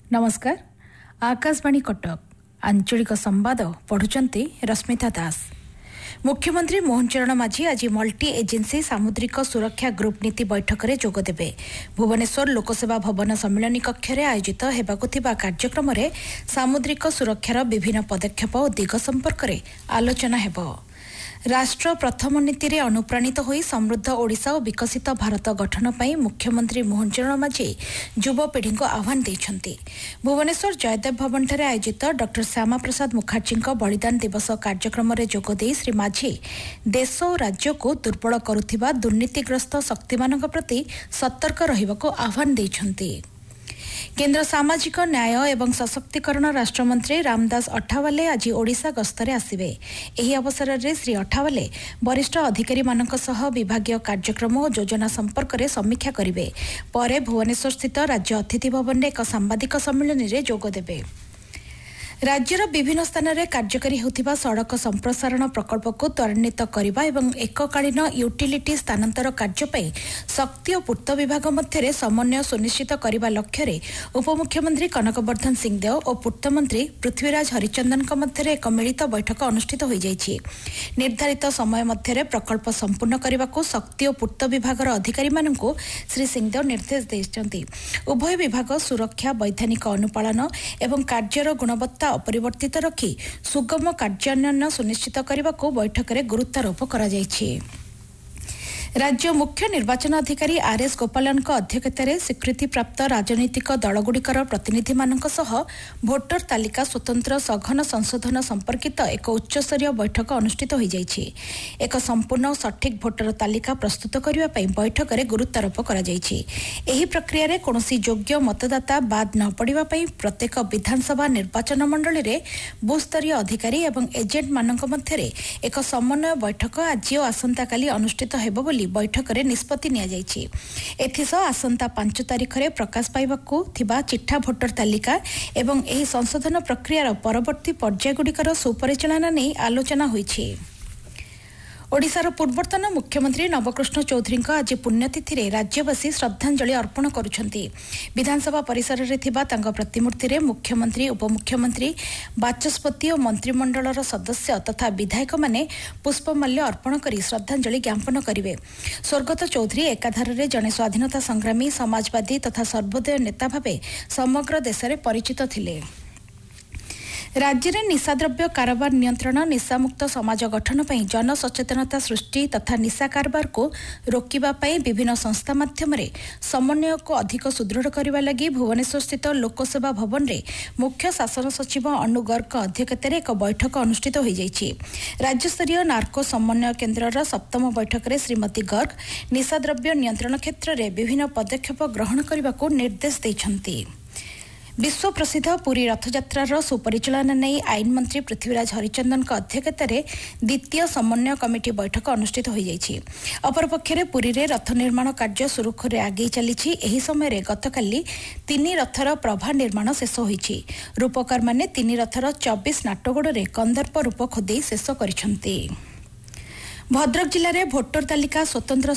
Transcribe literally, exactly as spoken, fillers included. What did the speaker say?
नमस्कार। आकाशवाणी कटक आंचलिक संवाद पढ़ुचंती रश्मिता दास। मुख्यमंत्री मोहन चरण माझी आज मल्टी एजेन्सी सामुद्रिक सुरक्षा ग्रुप नीति बैठक में जोगदेवे। भुवनेश्वर लोकसेवा भवन सम्मिलनी कक्ष में आयोजित हेबाकु थिबा कार्यक्रम में सामुद्रिक सुरक्षार विभिन्न पदक्षेप और दिग संपर्क में आलोचना हेबो। राष्ट्र प्रथम नीति रे अनुप्राणित होई समृद्ध ओडिशा और विकसित भारत गठन पर मुख्यमंत्री मोहन चरण माझी युवपीढ़ी को आह्वान देइछन्ति। भुवनेश्वर जयदेव भवन ठारे आयोजित डॉक्टर श्यामा प्रसाद मुखर्जी बलिदान दिवस कार्यक्रम में जोगदे श्री माझी देश और राज्य को दुर्बल करुथिबा दुर्नीतिग्रस्त शक्तिमानक प्रति सतर्क रहिबाको आह्वान देइछन्ति। केन्द्र सामाजिक न्याय एवं सशक्तिकरण राष्ट्रमंत्री रामदास अठावाले आज ओडिशा गस्तरे आसिबे। एही अवसर में श्री अठावाले वरिष्ठ अधिकारी मानक सह विभागीय कार्यक्रम और योजना संपर्क में समीक्षा करिवे। परे भुवनेश्वर स्थित राज्य अतिथि भवन में एक सांबादिक सम्मेलन में जोगदेवे। राज्यर विभिन्न स्थान में कार्यकारी होतिबा सड़क संप्रसारण प्रकल्प को त्वरान्वित करने एवं एककालीन यूटिलिटी स्थानांतर कार्य पर शक्ति और पूर्त विभाग मध्य समन्वय सुनिश्चित करने लक्ष्य रे उपमुख्यमंत्री कनकवर्धन सिंहदेव और पूर्त मंत्री पृथ्वीराज हरिचंदन मध्य एक मिलित बैठक अनुष्ठित हो जाइछि। निर्धारित समय मध्य प्रकल्प संपूर्ण करने को शक्ति और पूर्त विभाग अधिकारी मानू श्री सिंहदेव निर्देश देइछन्ति। उभय विभाग सुरक्षा वैधानिक अनुपालन एवं कार्यर गुणवत्ता अपरिवर्तित रखी सुगम कार्यान्वयन सुनिश्चित करने को बैठक में गुरुत्वारोप करा जायछि। राज्य मुख्य निर्वाचन अधिकारी आर एस गोपालन अध्यक्षतार स्वीकृति प्राप्त राजनीतिक दलगुड़िकर प्रतिनिधि मानक सह भोटर तालिका स्वतंत्र सघन संशोधन संपर्कित एक उच्चस्तरीय बैठक अनुष्ठित हो जाइछि। एक संपूर्ण और सठिक भोटर तालिका प्रस्तुत करने बैठक में गुरुत्वारोप करा जाइछि। एही प्रक्रिया रे कोनोसी योग्य मतदाता बाद न पड़िबा पई प्रत्येक विधानसभा निर्वाचन मंडली रे बूथस्तरीय अधिकारी एवं एजेंट मानक मध्यरे एक समन्वय बैठक आज और आसंता काली अनुष्ठित हेबो बोली बैठक में निष्पत्ति निया जाइछि। एथिसह आसंता पांच तारिख में प्रकाश पाइबाकू थिबा चिठा भोटर तालिका एवं एही संशोधन प्रक्रियार परवर्ती पर्यायगुड़िकर सुपरिचालना नहीं आलोचना होइछि। ओडिशार पूर्वतन मुख्यमंत्री नवकृष्ण चौधरी आज पुण्यतिथि रे राज्यवासी श्रद्धांजलि अर्पण करुछन्ति। विधानसभा परिसर रे थिबा तांका प्रतिमूर्ति रे मुख्यमंत्री उपमुख्यमंत्री बाचस्पति और मंत्रिमंडलर सदस्य तथा विधायक माने पुष्पमाल्य अर्पण करी श्रद्धांजलि ज्ञापन करिवे। स्वर्गत चौधरी एकाधार रे जने स्वाधीनता संग्रामी समाजवादी तथा सर्वोदय नेता भावे समग्र देश में परिचित थिले। राज्य में निशाद्रव्य कारोबार नियंत्रण निशामुक्त समाज गठन पर जनसचेतनता सृष्टि तथा निशा कारोबार को रोकवा विभिन्न संस्था माध्यम समन्वय को अधिक सुदृढ़ करने लगी भुवनेश्वर स्थित लोकसेवा भवन में मुख्य शासन सचिव अनु गर्ग अध्यक्षतार एक बैठक अनुष्ठित हो जाइछि। राज्यस्तरीय नार्को समन्वय केन्द्रर सप्तम बैठक में श्रीमती गर्ग निशाद्रव्य नियंत्रण क्षेत्र में विभिन्न पदक्षेप ग्रहण करने को निर्देश देइछन्ति। विश्व प्रसिद्ध पुरी रथयात्रार सुपरिचालन नहीं आईन मंत्री पृथ्वीराज हरिचंदन अध्यक्षतार द्वितीय समन्वय कमिटी बैठक अनुष्ठित हो जाइछि। अपरपक्षे पुरी रे रथ निर्माण कार्य सुरुखुरे आगे चली। एही समय गतकाली तीन रथर प्रभा निर्माण शेष होइछि। रूपकार माने तीन रथर चौबीस नाटगोड़े कंदर्प रूप खोदे शेष करिसेंति। भद्रक जिले में भोटर तालिका स्वतंत्र